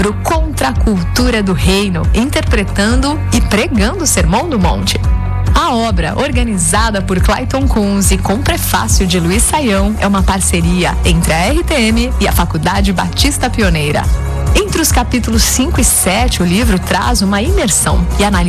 Contra a Cultura do Reino, interpretando e pregando o Sermão do Monte. A obra, organizada por Clayton Kunz e com prefácio de Luiz Saião, é uma parceria entre a RTM e a Faculdade Batista Pioneira. Entre os capítulos 5 e 7, o livro traz uma imersão e analisa